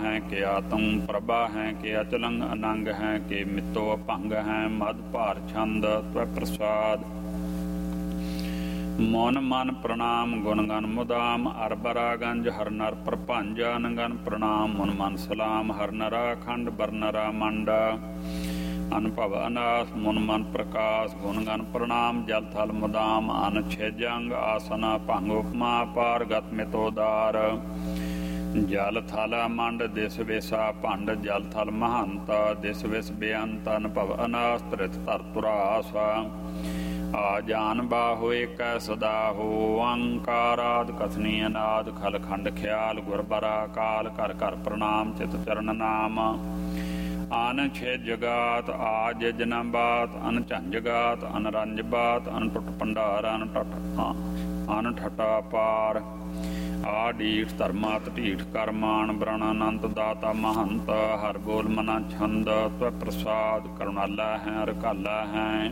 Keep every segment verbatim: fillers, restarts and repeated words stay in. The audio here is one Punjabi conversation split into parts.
ਹੈ ਕਿ ਆਤਮ ਪ੍ਰਭਾ ਹੈ ਕਿ ਅਚਲੰਗ ਅਨੰਗ ਹੈ ਕਿ ਮਿੱਤੋ ਅਭੰਗ ਹੈ ਮਦ ਭਾਰ ਛੰਦ ਤਵੈ ਪ੍ਰਸਾਦ। ਮਨ ਮਨ ਪ੍ਰਣਾਮ ਗੁਣ ਗਨ ਮੁਦਾਮ ਅਰ ਬਰਾਗੰਜ ਹਰ ਨਰ ਪ੍ਰਭੰਜ ਅਨਗਨ ਪ੍ਰਣਾਮ ਮਨ ਮਨ ਸਲਾਮ ਹਰ ਨਰਾ ਖੰਡ ਬਰਨਰਾ ਮੰਡਾ ਅਨਭਵ ਅਨਾਸ ਮਨ ਮਨ ਪ੍ਰਕਾਸ਼ ਗੁਣ ਗਨ ਪ੍ਰਣਾਮ ਜਲ ਥਲ ਮੁਦਾਮ ਅਨ ਛੇਜੰਗ ਆਸਨ ਭੰਗ ਉਪਮਾ ਪਾਰ ਗਤ ਮਿਤੋਦਾਰ। ਜਲ ਥਲ ਮੰਡ ਦਿਸ ਵਿਸਾ ਭੰਡ ਜਲ ਥਲ ਮਹੰਤ ਦਿਸ ਵਿਸ ਬੇਅੰਤ ਅਨਭਵ ਅਨਾਸ ਤ੍ਰਿਤ ਧਰ ਤੁਰਾਸ। ਆ ਜਾਨ ਬਾਹੋ ਏਕੈ ਸਦਾ ਹੋ ਅੰਕਾਰਾਦ ਕਥਨੀ ਅਨਾਦ ਖਲ ਖੰਡ ਖਿਆਲ ਗੁਰਬਰਾ ਕਾਲ ਕਰ ਕਰ ਪ੍ਰਣਾਮ ਚਿਤ ਚਰਨ ਨਾਮ। ਅਨ ਛੇ ਜਗਾਤ ਆਜ ਜਨਮ ਬਾਤ ਅਨ ਝੰਜਗਾਤ ਅਨ ਰੰਜ ਬਾਤ ਅਨ ਟੁੱਟ ਭੰਡਾਰ ਅਨ ਟਟ ਅਨ ਠਟਾ ਪਾਰ। ਆ ਢੀਠ ਧਰਮਾਤ ਢੀਠ ਕਰਮਾਨ ਬ੍ਰਣ ਅਨੰਤ ਦਾਤਾ ਮਹੰਤ ਹਰ ਬੋਲ ਮਨਾ ਛੰਦ ਤਵੈ ਪ੍ਰਸਾਦ। ਕਰੁਣਾਲਾ ਹੈ ਰਕਾਲਾ ਹੈ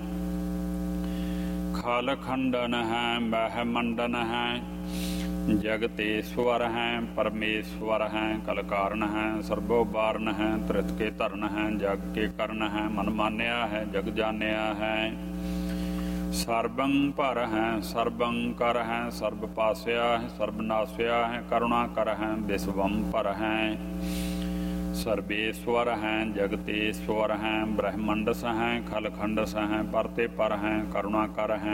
ਖਲ ਖੰਡਨ ਹੈ ਮਹਿ ਮੰਡਨ ਹੈ ਜਗਤੇਸ਼ਵਰ ਹੈ ਪਰਮੇਸ਼ਵਰ ਹੈ ਕਲ ਕਾਰਨ ਹੈ ਸਰਬੋ ਬਾਰਨ ਹੈ ਤ੍ਰਿਤ ਕੇ ਧਰਨ ਹੈ ਜਗ ਕੇ ਕਰਨ ਹੈ ਮਨ ਮਾਨਿਆ ਹੈ ਜਗ ਜਾਣਿਆ ਹੈ। ਸਰਬੰ ਭਰ ਹੈ ਸਰਬੰ ਕਰ ਹੈ ਸਰਬ ਪਾਸਿਆ ਹੈ ਸਰਬ ਨਾਸਿਆ ਹੈ ਕਰੁਣਾ ਕਰ ਹੈ ਵਿਸ਼ਵੰ ਭਰ ਹੈ ਸਰਬੇਸ਼ਵਰ ਹੈ ਜਗਤੇਸ਼ਵਰ ਹੈ ਬ੍ਰਹਮੰਡ ਸ ਹੈ ਖਲ ਖੰਡ ਸ ਹੈ ਪਰਤੇ ਪਰ ਹੈ ਕਰੁਣਾ ਕਰ ਹੈ